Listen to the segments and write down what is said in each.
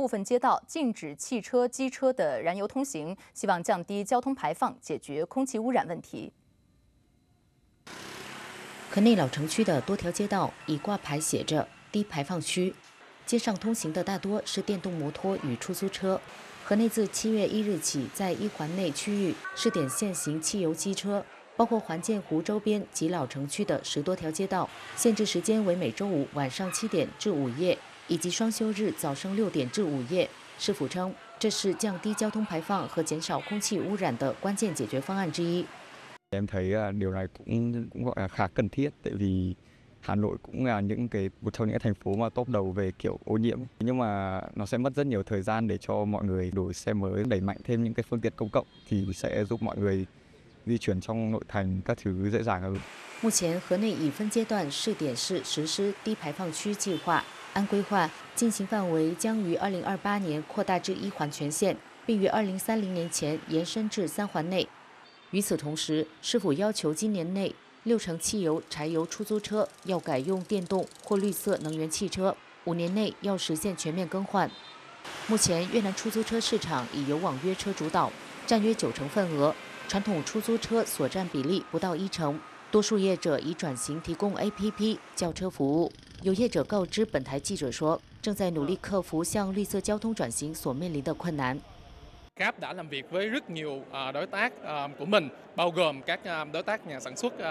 部分街道禁止汽车、机车的燃油通行，希望降低交通排放，解决空气污染问题。 河内老城区的多条街道已挂牌写着“低排放区”，街上通行的大多是电动摩托与出租车。河内自7月1日起，在一环内区域试点限行汽油机车，包括环建湖周边及老城区的10多条街道，限制时间为每周五晚上7点至午夜，以及双休日早上6点至午夜。市府称，这是降低交通排放和减少空气污染的关键解决方案之一。 Em thấy điều này cũng gọi là khá cần thiết, tại vì Hà Nội cũng là một trong những thành phố mà top đầu về kiểu ô nhiễm, nhưng mà nó sẽ mất rất nhiều thời gian để cho mọi người đổi xe mới, đẩy mạnh thêm những cái phương tiện công cộng thì sẽ giúp mọi người di chuyển trong nội thành các thứ dễ dàng hơn。 目前，河内已分阶段试点市实施低排放区计划，按规划进行范围将于2028年扩大至1环全线，并于2030年前延伸至3环内。与此同时，市府要求今年内6成汽油、柴油出租车要改用电动或绿色能源汽车，5年内要实现全面更换。目前，越南出租车市场已由网约车主导，占约9成份额，传统出租车所占比例不到1成。多数业者已转型提供 APP 叫车服务。有业者告知本台记者说，正在努力克服向绿色交通转型所面临的困难。 Grab đã làm việc với rất nhiều đối tác của mình, bao gồm các đối tác nhà sản xuất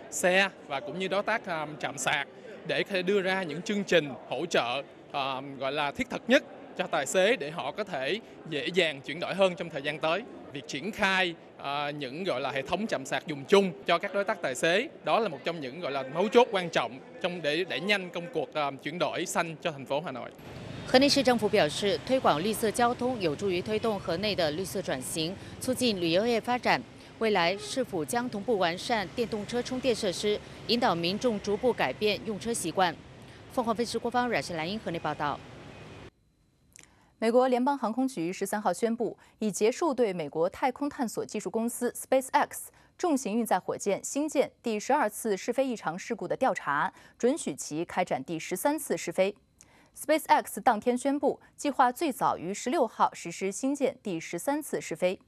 xe và cũng như đối tác trạm sạc, để đưa ra những chương trình hỗ trợ gọi là thiết thực nhất cho tài xế để họ có thể dễ dàng chuyển đổi hơn trong thời gian tới. Việc triển khai những gọi là hệ thống trạm sạc dùng chung cho các đối tác tài xế, đó là một trong những gọi là mấu chốt quan trọng trong để đẩy nhanh công cuộc chuyển đổi xanh cho thành phố Hà Nội。 河内市政府表示，推广绿色交通有助于推动河内的绿色转型，促进旅游业发展。未来，市府将同步完善电动车充电设施，引导民众逐步改变用车习惯。凤凰卫视郭芳、阮氏兰英河内报道。 美国联邦航空局13号宣布，已结束对美国太空探索技术公司 SpaceX 重型运载火箭星舰第12次试飞异常事故的调查，准许其开展第13次试飞。SpaceX 当天宣布，计划最早于16号实施星舰第13次试飞。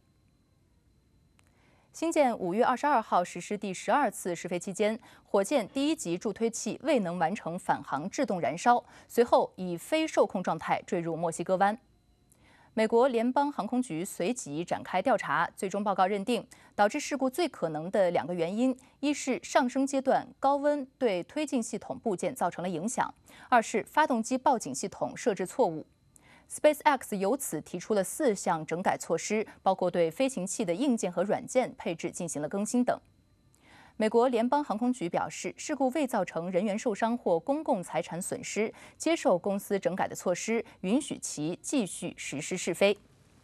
星舰5月22号实施第12次试飞期间，火箭第1级助推器未能完成返航制动燃烧，随后以非受控状态坠入墨西哥湾。美国联邦航空局随即展开调查，最终报告认定，导致事故最可能的2个原因：一是上升阶段高温对推进系统部件造成了影响；二是发动机报警系统设置错误。SpaceX 由此提出了4项整改措施，包括对飞行器的硬件和软件配置进行了更新等。美国联邦航空局表示，事故未造成人员受伤或公共财产损失，接受公司整改的措施，允许其继续实施试飞。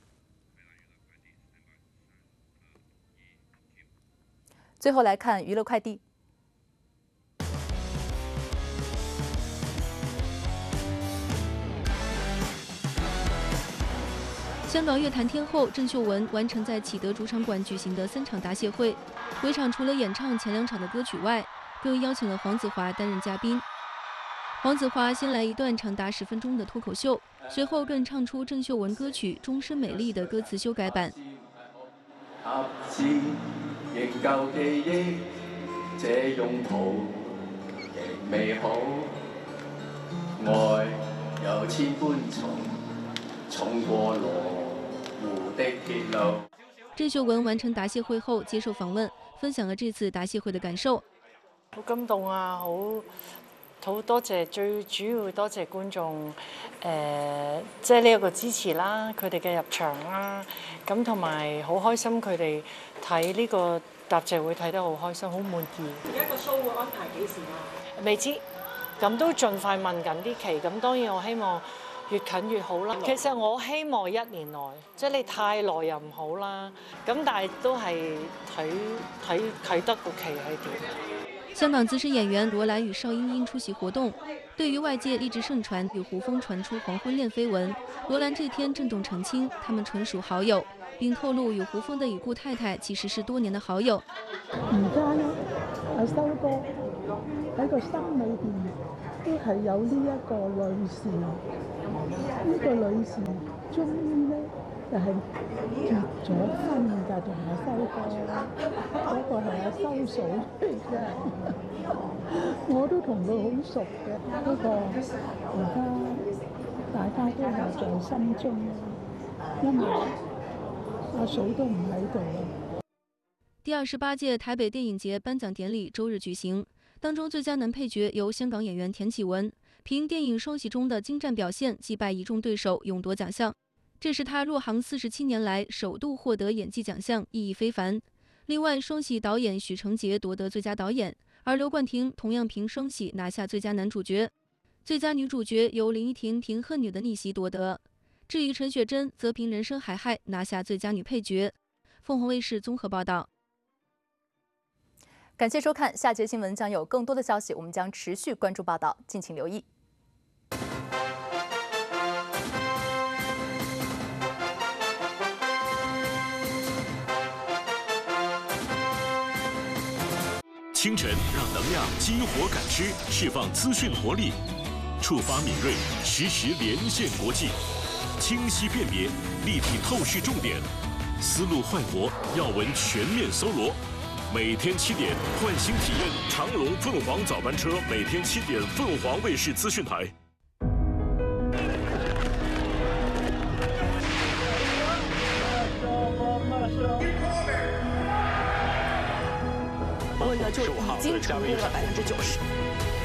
最后来看娱乐快递。 香港乐坛天后郑秀文完成在启德主场馆举行的3场答谢会，会场除了演唱前2场的歌曲外，更邀请了黄子华担任嘉宾。黄子华先来一段长达10分钟的脱口秀，随后更唱出郑秀文歌曲《终身美丽》的歌词修改版。 這擁抱極美好，愛有千般重，重過羅湖的鐵路。 鄭秀文完成答謝會後接受訪問，分享了這次答謝會的感受。 好感動啊！好多謝，最主要多謝觀眾，即係呢一個支持啦，佢哋嘅入場啦，咁同埋好開心佢哋睇呢個答謝會睇得好開心，好滿意。 而家個 show 會安排幾時啊？ 未知，咁都盡快問緊啲期，咁當然我希望越近越好啦。其實我希望1年內，即係你太耐又唔好啦。咁但係都係睇得個期係點。 香港资深演员罗兰与邵英英出席活动。对于外界一直盛传与胡枫传出黄昏恋绯闻，罗兰这天郑重澄清，他们纯属好友，并透露与胡枫的已故太太其實是多年的好友。 而家咧，係修哥喺個心裏邊都係有呢一個女士，呢個女士終於咧就係結咗婚㗎，同阿修哥，嗰個係阿修嫂嚟嘅，我都同佢好熟嘅，不過而家大家都係在心中，因為阿嫂都唔喺度啦。 第28屆台北电影节颁奖典礼周日举行，当中最佳男配角由香港演员田启文凭电影《双喜》中的精湛表现击败一众对手，勇夺奖项。这是他入行47年来首度获得演技奖项，意义非凡。另外，《双喜》导演许成杰夺得最佳导演，而刘冠廷同样凭《双喜》拿下最佳男主角。最佳女主角由林依婷凭《恨女的逆袭》夺得。至于陈雪贞，则凭《人生海海》拿下最佳女配角。凤凰卫视综合报道。 感谢收看，下节新闻将有更多的消息，我们将持续关注报道，敬请留意。 清晨让能量激活感知，释放资讯活力，触发敏锐，实时连线国际，清晰辨别，立体透视重点，思路焕活，要闻全面搜罗。每天7点，唤醒体验长龙凤凰早班车，每天7点，凤凰卫视资讯台。 问的就已经成功了90%。